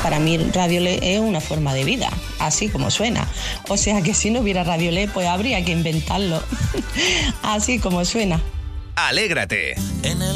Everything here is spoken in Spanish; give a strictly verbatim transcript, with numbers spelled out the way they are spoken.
Para mí Radiolé es una forma de vida, así como suena. O sea que si no hubiera Radiolé, pues habría que inventarlo, así como suena. Alégrate. En el